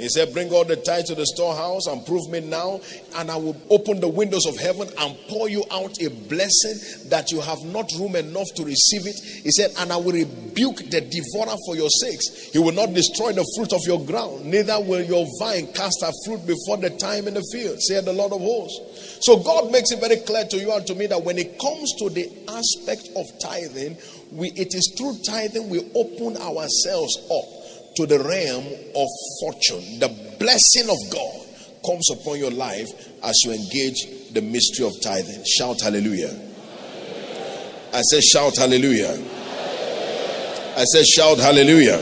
He said, bring all the tithes to the storehouse and prove me now, and I will open the windows of heaven and pour you out a blessing that you have not room enough to receive it. He said, and I will rebuke the devourer for your sakes. He will not destroy the fruit of your ground, neither will your vine cast her fruit before the time in the field, saith the Lord of hosts. So God makes it very clear to you and to me that when it comes to the aspect of tithing, it is through tithing we open ourselves up to the realm of fortune. The blessing of God comes upon your life as you engage the mystery of tithing. Shout hallelujah. I said shout hallelujah. I said shout hallelujah.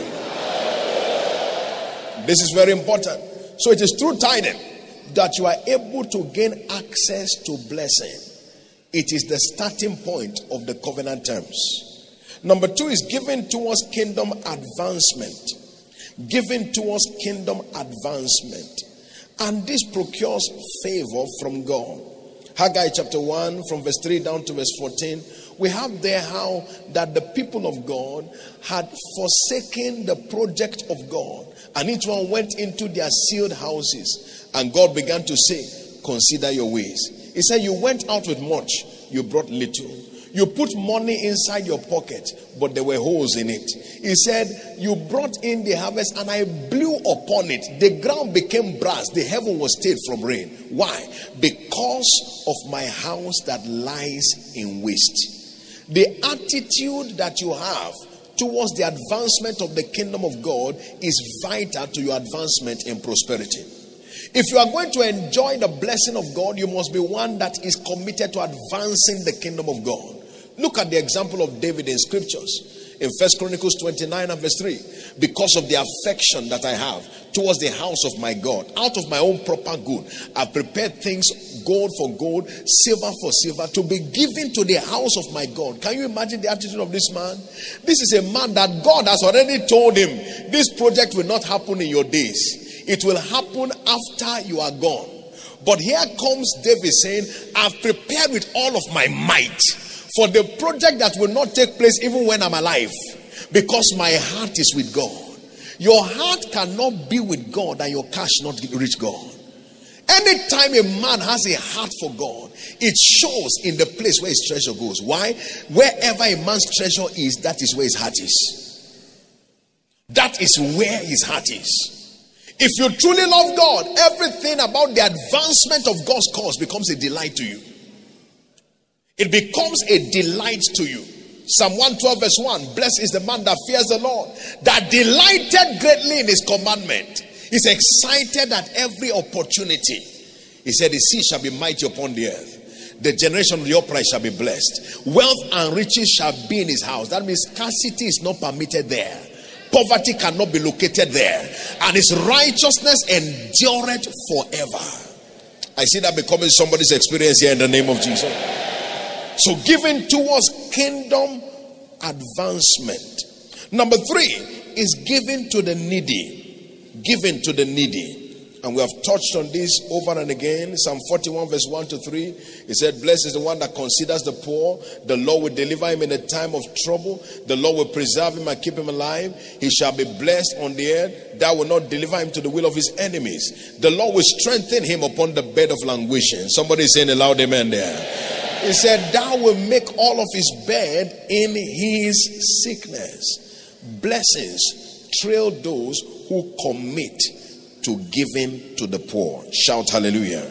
This is very important. So it is through tithing that you are able to gain access to blessing. It is the starting point of the covenant terms. Number 2 is giving towards kingdom advancement. Giving towards kingdom advancement. And this procures favor from God. Haggai chapter 1 from verse 3 down to verse 14. We have there how that the people of God had forsaken the project of God. And each one went into their sealed houses. And God began to say, consider your ways. He said, you went out with much, you brought little. You put money inside your pocket, but there were holes in it. He said, you brought in the harvest and I blew upon it. The ground became brass. The heaven was stayed from rain. Why? Because of my house that lies in waste. The attitude that you have towards the advancement of the kingdom of God is vital to your advancement in prosperity. If you are going to enjoy the blessing of God, you must be one that is committed to advancing the kingdom of God. Look at the example of David in scriptures. In 1 Chronicles 29 and verse 3. Because of the affection that I have towards the house of my God, out of my own proper good, I prepared things, gold for gold, silver for silver, to be given to the house of my God. Can you imagine the attitude of this man? This is a man that God has already told him, this project will not happen in your days. It will happen after you are gone. But here comes David saying, I've prepared with all of my might for the project that will not take place even when I'm alive, because my heart is with God. Your heart cannot be with God and your cash not reach God. Anytime a man has a heart for God, it shows in the place where his treasure goes. Why? Wherever a man's treasure is, that is where his heart is. That is where his heart is. If you truly love God, everything about the advancement of God's cause becomes a delight to you. It becomes a delight to you. Psalm 112 verse 1. Blessed is the man that fears the Lord, that delighted greatly in his commandment. He's excited at every opportunity. He said, the sea shall be mighty upon the earth. The generation of the upright shall be blessed. Wealth and riches shall be in his house. That means scarcity is not permitted there. Poverty cannot be located there. And his righteousness endureth forever. I see that becoming somebody's experience here in the name of Jesus. So giving towards kingdom advancement. Number 3 is giving to the needy. Giving to the needy. And we have touched on this over and again. Psalm 41 verse 1 to 3. He said, blessed is the one that considers the poor. The Lord will deliver him in a time of trouble. The Lord will preserve him and keep him alive. He shall be blessed on the earth. Thou will not deliver him to the will of his enemies. The Lord will strengthen him upon the bed of languishing. Somebody saying a loud amen there. He said, thou will make all of his bed in his sickness. Blessings trail those who commit to giving to the poor. Shout hallelujah.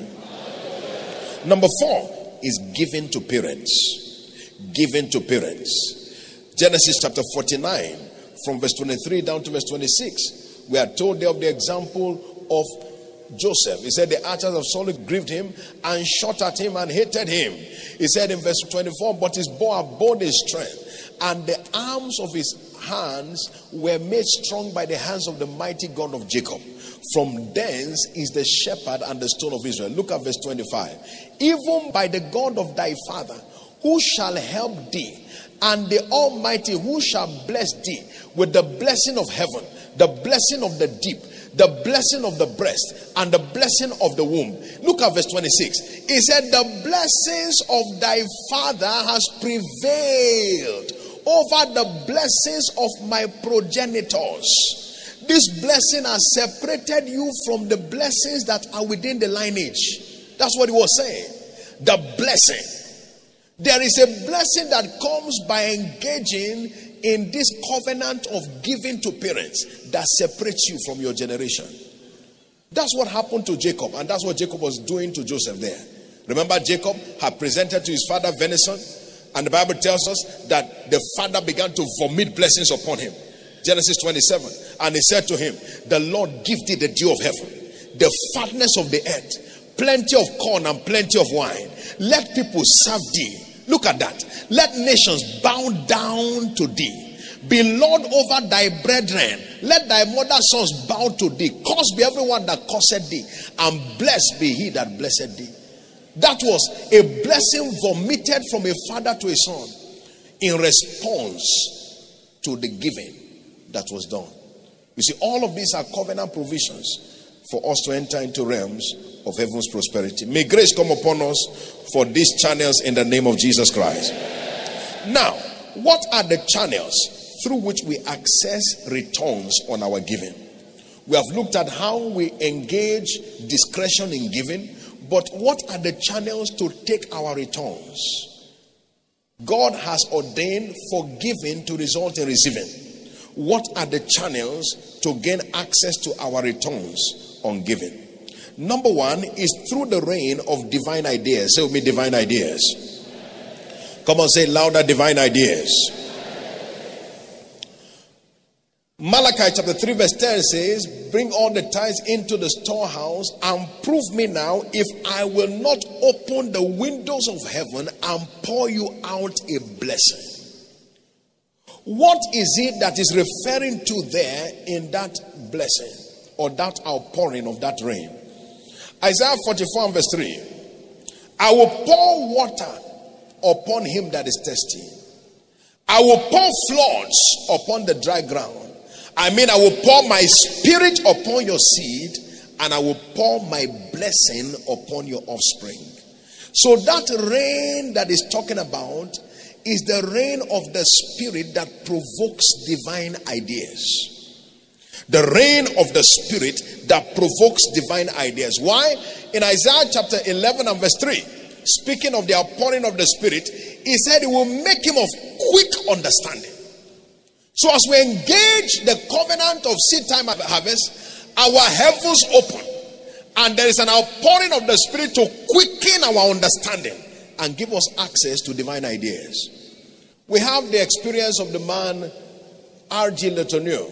Number 4 is giving to parents. Giving to parents. Genesis chapter 49 from verse 23 down to verse 26. We are told there of the example of Joseph. He said the archers of Saul grieved him and shot at him and hated him. He said in verse 24, but his bow abode his strength, and the arms of his hands were made strong by the hands of the mighty God of Jacob. From thence is the shepherd and the stone of Israel. Look at verse 25. Even by the God of thy father, who shall help thee, and the Almighty, who shall bless thee with the blessing of heaven, the blessing of the deep, the blessing of the breast, and the blessing of the womb. Look at verse 26. He said, the blessings of thy father has prevailed over the blessings of my progenitors. This blessing has separated you from the blessings that are within the lineage. That's what he was saying. The blessing. There is a blessing that comes by engaging in this covenant of giving to parents that separates you from your generation. That's what happened to Jacob, and that's what Jacob was doing to Joseph there. Remember, Jacob had presented to his father venison, and the Bible tells us that the father began to vomit blessings upon him. Genesis 27. And he said to him, the Lord give thee the dew of heaven, the fatness of the earth, plenty of corn and plenty of wine. Let people serve thee. Look at that. Let nations bow down to thee. Be Lord over thy brethren. Let thy mother's sons bow to thee. Cursed be everyone that cursed thee, and blessed be he that blessed thee. That was a blessing vomited from a father to a son in response to the giving that was done. You see, all of these are covenant provisions for us to enter into realms of heaven's prosperity. May grace come upon us for these channels in the name of Jesus Christ. Now, what are the channels through which we access returns on our giving? We have looked at how we engage discretion in giving, but what are the channels to take our returns? God has ordained for giving to result in receiving. What are the channels to gain access to our returns on giving? Number one is through the reign of divine ideas. Say with me, divine ideas. Come on, say louder, divine ideas. Malachi chapter 3 verse 10 says, bring all the tithes into the storehouse and prove me now if I will not open the windows of heaven and pour you out a blessing. What is it that is referring to there in that blessing or that outpouring of that rain? Isaiah 44 and verse 3. I will pour water upon him that is thirsty. I will pour floods upon the dry ground. I will pour my spirit upon your seed, and I will pour my blessing upon your offspring. So that rain that is talking about is the rain of the spirit that provokes divine ideas. The rain of the spirit that provokes divine ideas. Why? In Isaiah chapter 11 and verse 3, speaking of the outpouring of the spirit, he said it will make him of quick understanding. So as we engage the covenant of seed time harvest, our heavens open, and there is an outpouring of the spirit to quicken our understanding and give us access to divine ideas. We have the experience of the man R.G. Letourneau.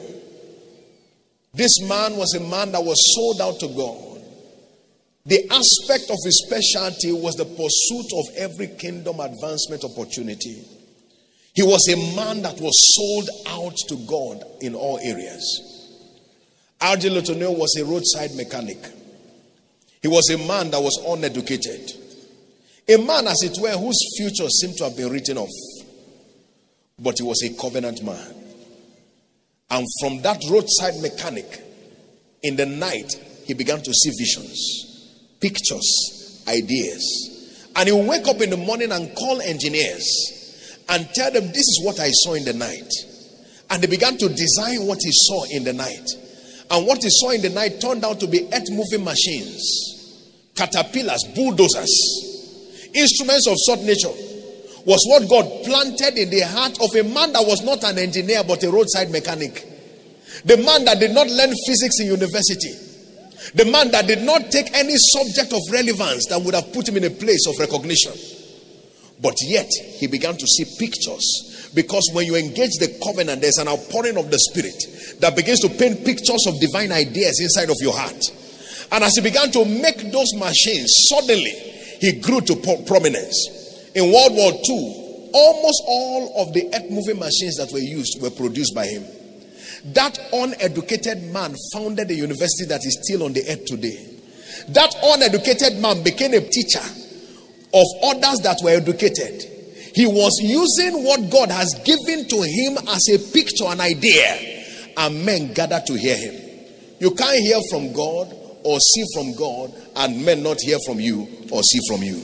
This man was a man that was sold out to God. The aspect of his specialty was the pursuit of every kingdom advancement opportunity. He was a man that was sold out to God in all areas. R.G. Letourneau was a roadside mechanic. He was a man that was uneducated. A man, as it were, whose future seemed to have been written off. But he was a covenant man. And from that roadside mechanic, in the night, he began to see visions, pictures, ideas. And he would wake up in the morning and call engineers and tell them, this is what I saw in the night. And they began to design what he saw in the night. And what he saw in the night turned out to be earth-moving machines, caterpillars, bulldozers, instruments of such nature. Was what God planted in the heart of a man that was not an engineer but a roadside mechanic. The man that did not learn physics in university. The man that did not take any subject of relevance that would have put him in a place of recognition. But yet, he began to see pictures. Because when you engage the covenant, there's an outpouring of the spirit that begins to paint pictures of divine ideas inside of your heart. And as he began to make those machines, suddenly, he grew to prominence. In World War II, almost all of the earth-moving machines that were used were produced by him. That uneducated man founded a university that is still on the earth today. That uneducated man became a teacher of others that were educated. He was using what God has given to him as a picture, an idea, and men gathered to hear him. You can't hear from God or see from God and men not hear from you or see from you.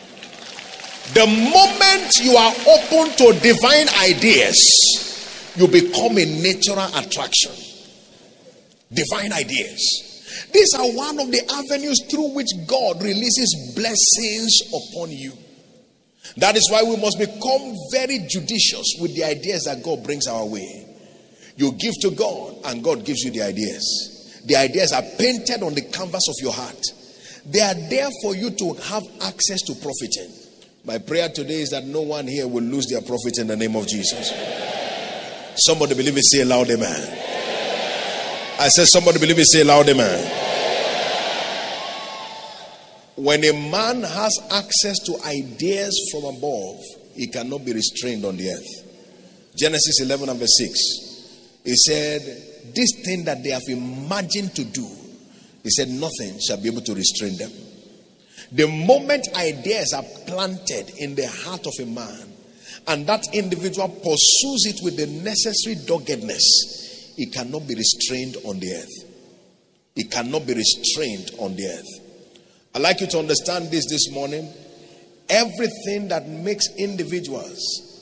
The moment you are open to divine ideas, you become a natural attraction. Divine ideas. These are one of the avenues through which God releases blessings upon you. That is why we must become very judicious with the ideas that God brings our way. You give to God and God gives you the ideas. The ideas are painted on the canvas of your heart. They are there for you to have access to profiting. My prayer today is that no one here will lose their profit in the name of Jesus. Somebody believe it, say loud amen. I said somebody believe it, say loud amen. When a man has access to ideas from above, he cannot be restrained on the earth. Genesis 11 and verse 6. He said, this thing that they have imagined to do, he said, nothing shall be able to restrain them. The moment ideas are planted in the heart of a man, and that individual pursues it with the necessary doggedness, he cannot be restrained on the earth. He cannot be restrained on the earth. I'd like you to understand this morning. Everything that makes individuals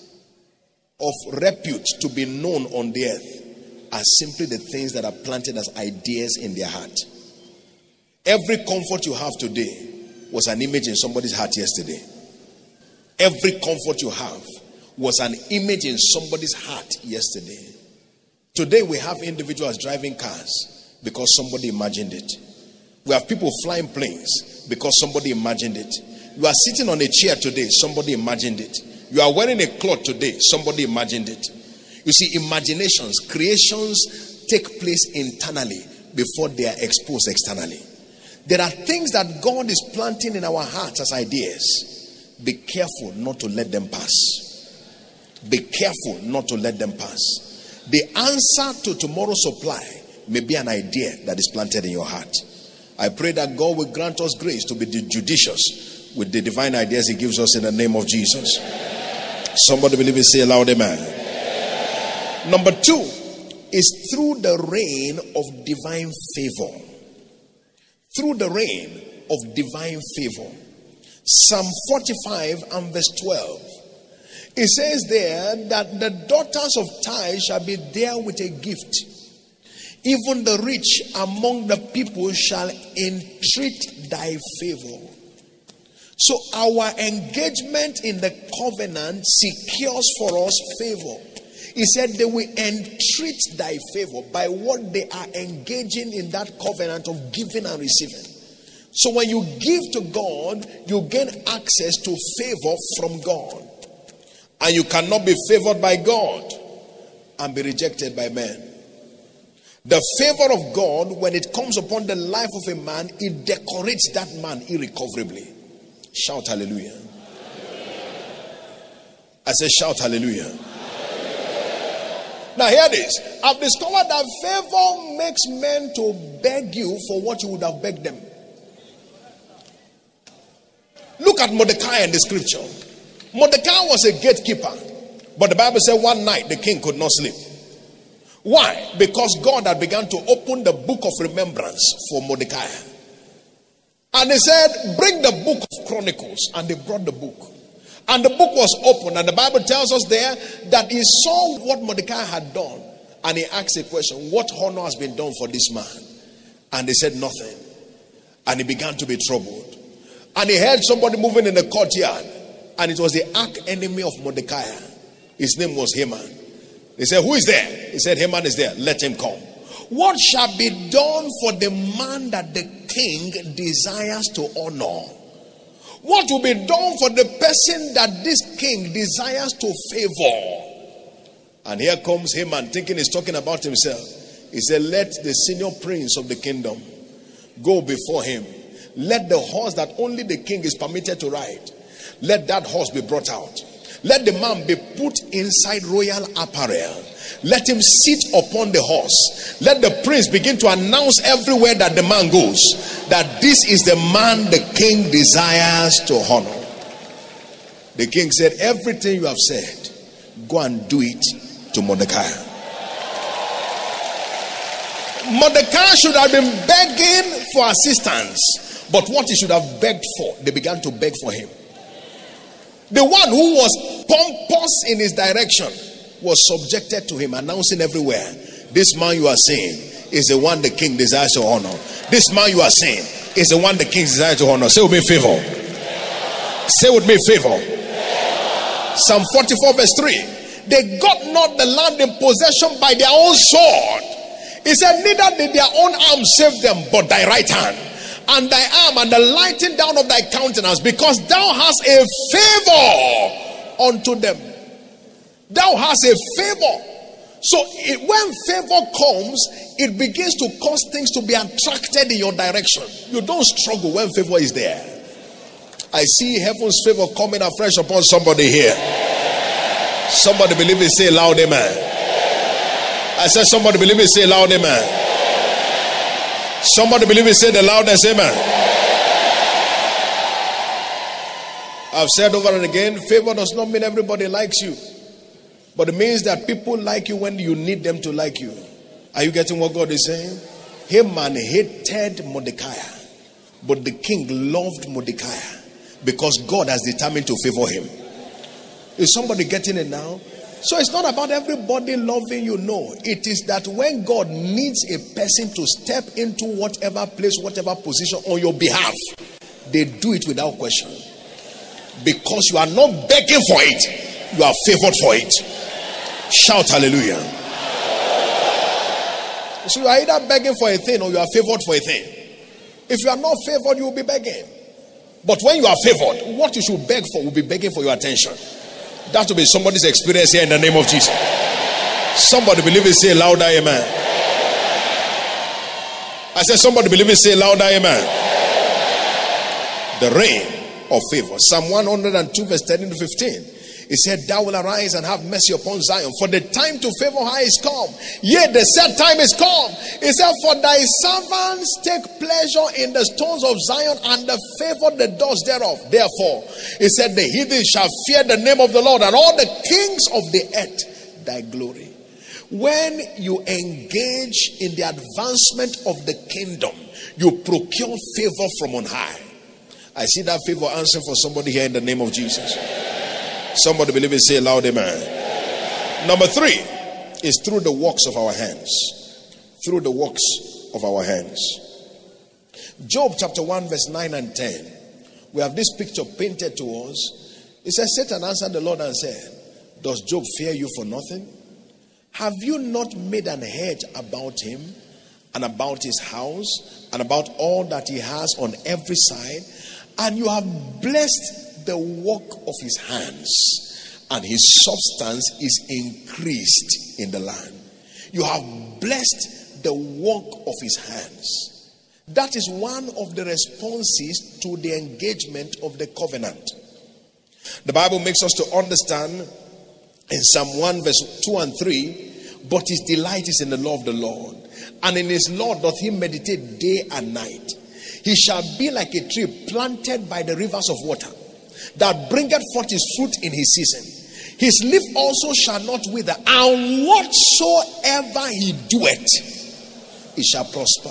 of repute to be known on the earth are simply the things that are planted as ideas in their heart. Every comfort you have today was an image in somebody's heart yesterday. Every comfort you have was an image in somebody's heart yesterday. Today we have individuals driving cars because somebody imagined it. We have people flying planes because somebody imagined it. You are sitting on a chair today, somebody imagined it. You are wearing a cloth today, somebody imagined it. You see, imaginations, creations take place internally before they are exposed externally. There are things that God is planting in our hearts as ideas. Be careful not to let them pass. Be careful not to let them pass. The answer to tomorrow's supply may be an idea that is planted in your heart. I pray that God will grant us grace to be judicious with the divine ideas he gives us in the name of Jesus. Somebody believe it, say aloud amen. Number 2 is through the reign of divine favor. Through the reign of divine favor. Psalm 45 and verse 12. It says there that the daughters of Tyre shall be there with a gift. Even the rich among the people shall entreat thy favor. So our engagement in the covenant secures for us favor. He said they will entreat thy favor by what they are engaging in that covenant of giving and receiving. So when you give to God, you gain access to favor from God. And you cannot be favored by God and be rejected by men. The favor of God, when it comes upon the life of a man, it decorates that man irrecoverably. Shout hallelujah. I say shout hallelujah. Now hear this. I've discovered that favor makes men to beg you for what you would have begged them. Look at Mordecai in the scripture. Mordecai was a gatekeeper, but the Bible said one night the king could not sleep. Why? Because God had begun to open the book of remembrance for Mordecai. And they said, bring the book of Chronicles. And they brought the book. And the book was open. And the Bible tells us there that he saw what Mordecai had done. And he asked a question, what honor has been done for this man? And they said nothing. And he began to be troubled. And he heard somebody moving in the courtyard. And it was the arch enemy of Mordecai. His name was Haman. They said, who is there? He said, Haman is there. Let him come. What shall be done for the man that the king desires to honor? What will be done for the person that this king desires to favor? And here comes Haman thinking he's talking about himself. He said, let the senior prince of the kingdom go before him. Let the horse that only the king is permitted to ride, let that horse be brought out. Let the man be put inside royal apparel. Let him sit upon the horse. Let the prince begin to announce everywhere that the man goes that this is the man the king desires to honor. The king said, everything you have said, go and do it to Mordecai. Mordecai should have been begging for assistance, but what he should have begged for, they began to beg for him. The one who was pompous in his direction was subjected to him, announcing everywhere, this man you are seeing is the one the king desires to honor. This man you are saying is the one the king desires to honor. Say with me, favor. Say with me, favor. Psalm 44 verse 3. They got not the land in possession by their own sword. He said, neither did their own arm save them, but thy right hand, and thy arm, and the lighting down of thy countenance, because thou hast a favor unto them. Thou hast a favor. So when favor comes, it begins to cause things to be attracted in your direction. You don't struggle when favor is there. I see heaven's favor coming afresh upon somebody here. Somebody believe it, say loud amen. I said somebody believe it, say loud amen. Somebody believe it, say the loudest amen. I've said over and again, favor does not mean everybody likes you, but it means that people like you when you need them to like you. Are you getting what God is saying? Haman hated Mordecai, but the king loved Mordecai because God has determined to favor him. Is somebody getting it now? So it's not about everybody loving you. No, it is that when God needs a person to step into whatever place, whatever position on your behalf, they do it without question. Because you are not begging for it, you are favored for it. Shout hallelujah. So you are either begging for a thing or you are favored for a thing. If you are not favored, you will be begging. But when you are favored, what you should beg for will be begging for your attention. That will be somebody's experience here in the name of Jesus. Somebody believe it, say louder amen. I said somebody believe it, say louder amen. The reign of favor. Psalm 102 verse 13 to 15. It said, thou will arise and have mercy upon Zion, for the time to favor her is come. Yea, the set time is come. It said, for thy servants take pleasure in the stones of Zion, and the favor the doors thereof. Therefore, it said, the heathen shall fear the name of the Lord, and all the kings of the earth thy glory. When you engage in the advancement of the kingdom, you procure favor from on high. I see that favor answer for somebody here in the name of Jesus. Somebody believe it, say loud amen. Number 3 is through the works of our hands. Through the works of our hands. Job chapter 1 verse 9 and 10. We have this picture painted to us. It says, Satan answered the Lord and said, does Job fear you for nothing? Have you not made an hedge about him and about his house and about all that he has on every side? And you have blessed the work of his hands, and his substance is increased in the land. You have blessed the work of his hands. That is one of the responses to the engagement of the covenant. The Bible makes us to understand in Psalm 1 verse 2 and 3, but his delight is in the law of the Lord, and in his law doth he meditate day and night. He shall be like a tree planted by the rivers of water, that bringeth forth his fruit in his season. His leaf also shall not wither, and whatsoever he doeth, it shall prosper.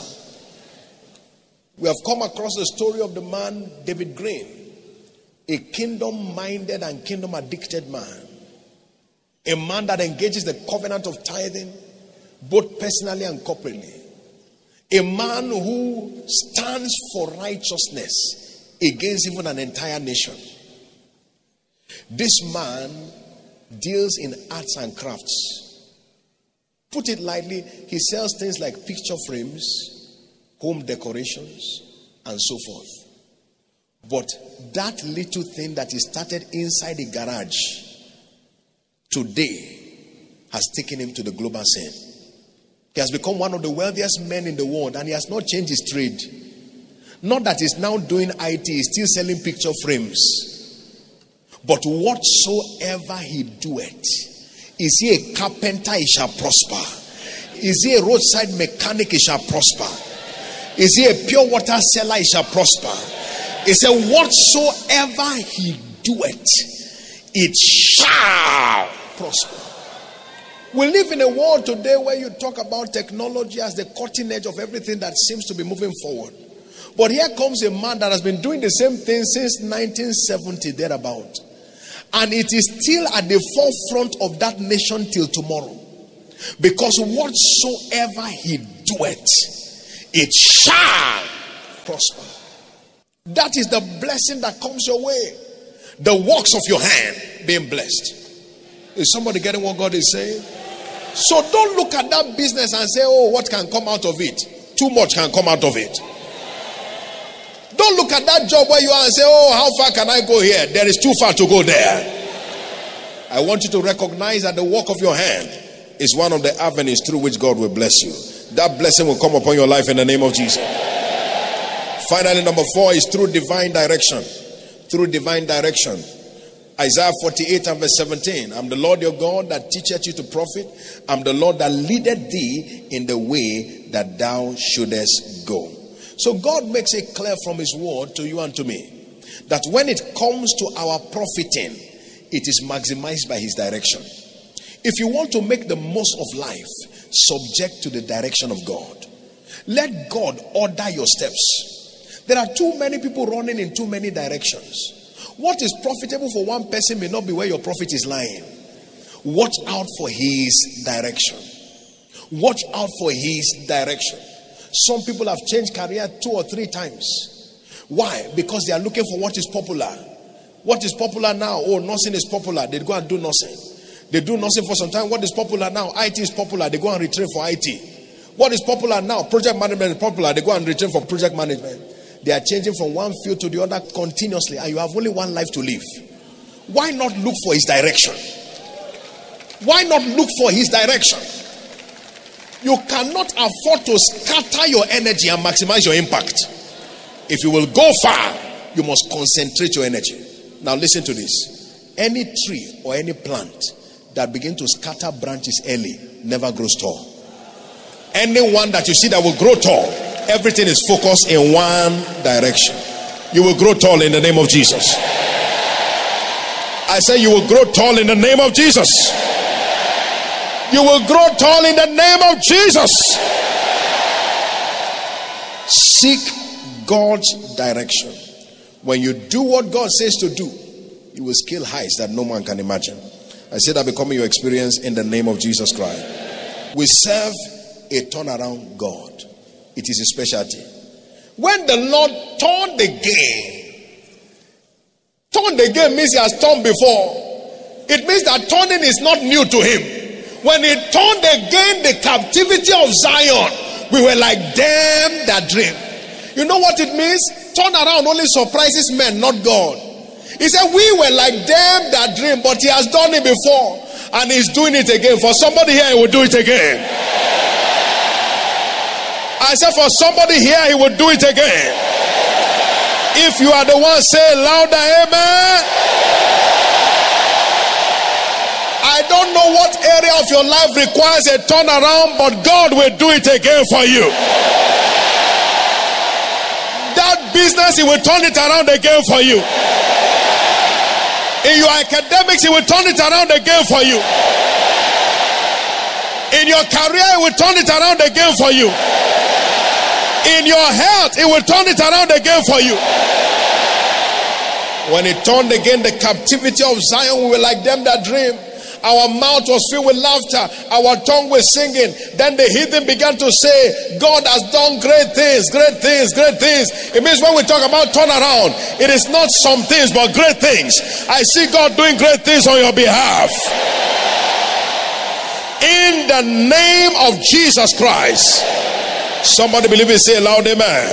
We have come across the story of the man David Green, a kingdom-minded and kingdom-addicted man. A man that engages the covenant of tithing, both personally and corporately. A man who stands for righteousness against even an entire nation. This man deals in arts and crafts. Put it lightly, he sells things like picture frames, home decorations, and so forth. But that little thing that he started inside the garage today has taken him to the global scene. He has become one of the wealthiest men in the world, and he has not changed his trade. Not that he's now doing IT, he's still selling picture frames. But whatsoever he doeth, is he a carpenter, he shall prosper. Is he a roadside mechanic, he shall prosper. Is he a pure water seller, he shall prosper. He said, whatsoever he doeth, it shall prosper. We live in a world today where you talk about technology as the cutting edge of everything that seems to be moving forward. But here comes a man that has been doing the same thing since 1970, thereabout. And it is still at the forefront of that nation till tomorrow. Because whatsoever he doeth, it shall prosper. That is the blessing that comes your way. The works of your hand being blessed. Is somebody getting what God is saying? So don't look at that business and say, oh, what can come out of it? Too much can come out of it. Don't look at that job where you are and say, oh, how far can I go here? There is too far to go there. I want you to recognize that the work of your hand is one of the avenues through which God will bless you. That blessing will come upon your life in the name of Jesus. Finally, number 4 is through divine direction. Through divine direction. Isaiah 48 and verse 17. I'm the Lord your God that teacheth you to profit. I'm the Lord that leadeth thee in the way that thou shouldest go. So God makes it clear from his word to you and to me that when it comes to our profiting, it is maximized by his direction. If you want to make the most of life, subject to the direction of God. Let God order your steps. There are too many people running in too many directions. What is profitable for one person may not be where your profit is lying. Watch out for his direction. Watch out for his direction. Some people have changed career 2 or 3 times. Why? Because they are looking for what is popular. What is popular now? Oh, nursing is popular. They go and do nursing. They do nursing for some time. What is popular now? IT is popular. They go and retrain for IT. What is popular now? Project management is popular. They go and retrain for project management. They are changing from one field to the other continuously, and you have only one life to live. Why not look for his direction? Why not look for his direction? You cannot afford to scatter your energy and maximize your impact. If you will go far, you must concentrate your energy. Now listen to this. Any tree or any plant that begins to scatter branches early never grows tall. Anyone that you see that will grow tall, everything is focused in one direction. You will grow tall in the name of Jesus. I say you will grow tall in the name of Jesus. You will grow tall in the name of Jesus. Seek God's direction. When you do what God says to do, you will scale heights that no man can imagine. I say that becoming your experience in the name of Jesus Christ. We serve a turnaround God. It is a specialty. When the Lord turned the game means he has turned before. It means that turning is not new to him. When he turned again the captivity of Zion, we were like them that dream. You know what it means? Turn around only surprises men, not God. He said we were like them that dream, but he has done it before and he's doing it again. For somebody here, he will do it again. I said for somebody here, he will do it again. If you are the one, say louder, amen. I don't know what area of your life requires a turnaround, but God will do it again for you. That business, he will turn it around again for you. In your academics, he will turn it around again for you. In your career, he will turn it around again for you. In your health, he will turn it around again for you. When he turned again the captivity of Zion, we were like them that dream. Our mouth was filled with laughter. Our tongue was singing. Then the heathen began to say, God has done great things, great things, great things. It means when we talk about turnaround, it is not some things, but great things. I see God doing great things on your behalf. In the name of Jesus Christ. Somebody believe it, say loud amen.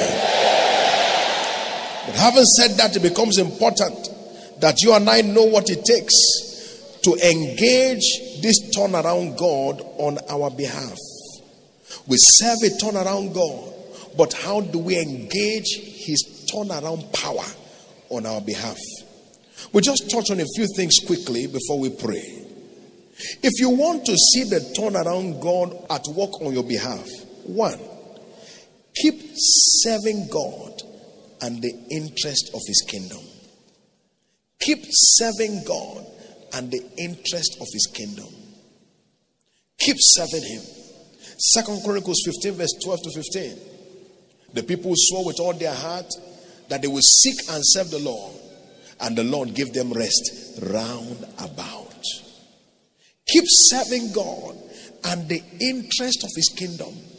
But having said that, it becomes important that you and I know what it takes to engage this turnaround God on our behalf. We serve a turnaround God, but how do we engage his turnaround power on our behalf? We just touch on a few things quickly before we pray. If you want to see the turnaround God at work on your behalf, 1, keep serving God and the interest of his kingdom. Keep serving God and the interest of his kingdom. Keep serving him. 2 Chronicles 15 verse 12 to 15. The people swore with all their heart that they will seek and serve the Lord, and the Lord gave them rest round about. Keep serving God and the interest of his kingdom.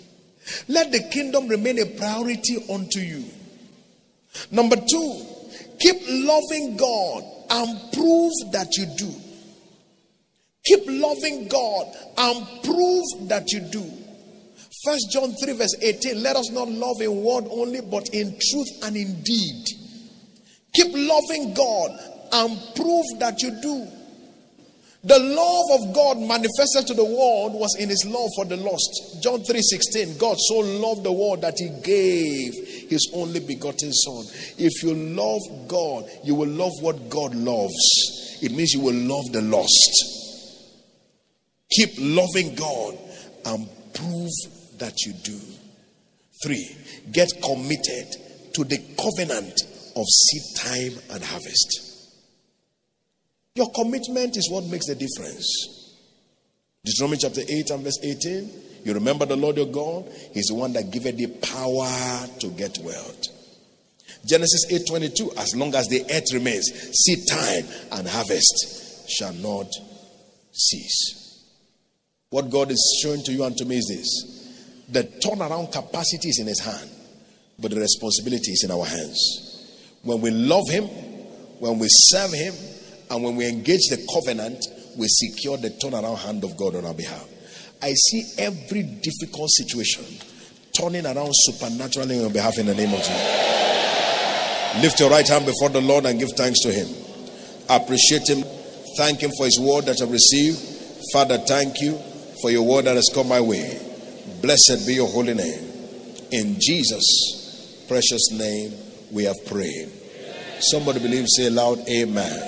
Let the kingdom remain a priority unto you. Number 2, keep loving God and prove that you do. Keep loving God and prove that you do. 1 John 3 verse 18. Let us not love in word only, but in truth and in deed. Keep loving God and prove that you do. The love of God manifested to the world was in his love for the lost. John 3:16. God so loved the world that he gave his only begotten son. If you love God, you will love what God loves. It means you will love the lost. Keep loving God and prove that you do. 3, get committed to the covenant of seed time and harvest. Your commitment is what makes the difference. Deuteronomy chapter 8 and verse 18. You remember the Lord your God, he's the one that giveth thee power to get wealth. Genesis 8:22. As long as the earth remains, seed time and harvest shall not cease. What God is showing to you and to me is this: the turnaround capacity is in his hand, but the responsibility is in our hands. When we love him, when we serve him, and when we engage the covenant, we secure the turnaround hand of God on our behalf. I see every difficult situation turning around supernaturally on your behalf in the name of Jesus. Lift your right hand before the Lord and give thanks to him. Appreciate him. Thank him for his word that I've received. Father, thank you for your word that has come my way. Blessed be your holy name. In Jesus' precious name we have prayed. Somebody believe, say loud, amen.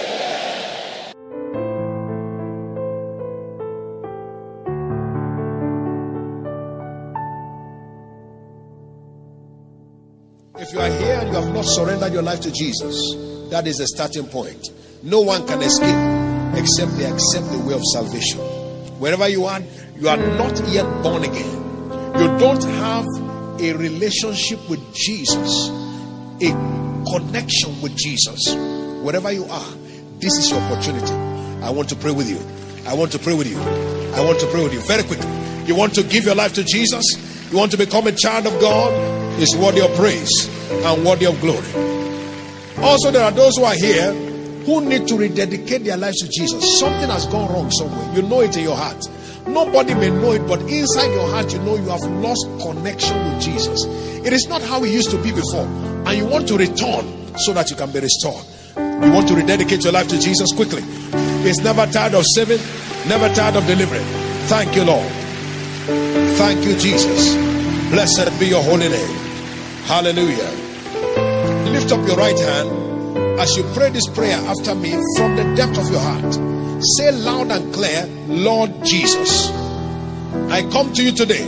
If you are here and you have not surrendered your life to Jesus, that is the starting point. No one can escape except they accept the way of salvation. Wherever you are not yet born again. You don't have a relationship with Jesus, a connection with Jesus. Wherever you are, this is your opportunity. I want to pray with you. I want to pray with you. I want to pray with you very quickly. You want to give your life to Jesus? You want to become a child of God? Is worthy of praise and worthy of glory. Also, there are those who are here who need to rededicate their lives to Jesus. Something has gone wrong somewhere. You know it in your heart. Nobody may know it, but inside your heart you know you have lost connection with Jesus. It is not how it used to be before, and you want to return so that you can be restored. You want to rededicate your life to Jesus quickly. He's never tired of saving, never tired of delivering. Thank you, Lord. Thank you, Jesus. Blessed be your holy name. Hallelujah. Lift up your right hand as you pray this prayer after me from the depth of your heart. Say loud and clear, Lord Jesus, I come to you today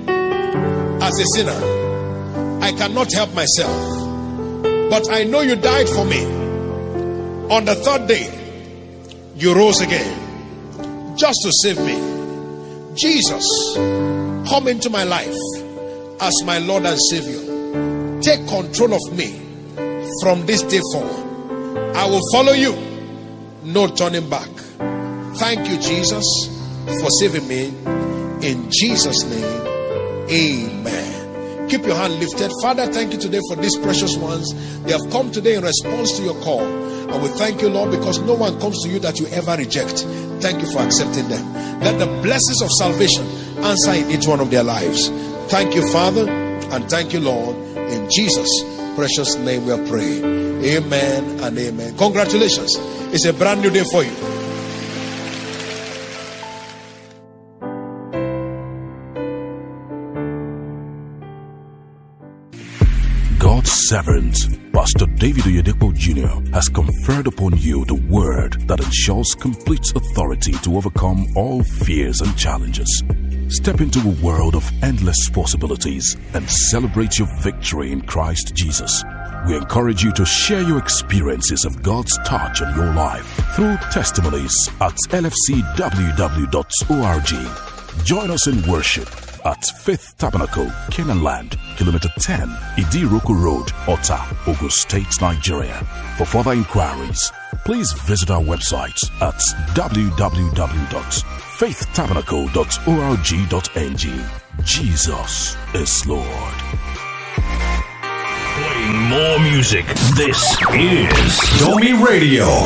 as a sinner. I cannot help myself, but I know you died for me. On the third day, you rose again just to save me. Jesus, come into my life as my Lord and Savior. Take control of me from this day forward. I will follow you, no turning back. Thank you, Jesus, for saving me. In Jesus' name, amen. Keep your hand lifted. Father, thank you today for these precious ones. They have come today in response to your call. And we thank you, Lord, because no one comes to you that you ever reject. Thank you for accepting them. Let the blessings of salvation answer in each one of their lives. Thank you, Father, and thank you, Lord. In Jesus' precious name we are praying. Amen and amen. Congratulations. It's a brand new day for you. God's servant, Pastor David Oyedepo Jr., has conferred upon you the word that ensures complete authority to overcome all fears and challenges. Step into a world of endless possibilities and celebrate your victory in Christ Jesus. We encourage you to share your experiences of God's touch on your life through testimonies at lfcww.org. Join us in worship at Faith Tabernacle, Canaan Land, Kilometer 10, Idiroko Road, Ota, Ogun State, Nigeria. For further inquiries, please visit our website at www.faithtabernacle.org.ng. Jesus is Lord. Playing more music. This is Domi Radio.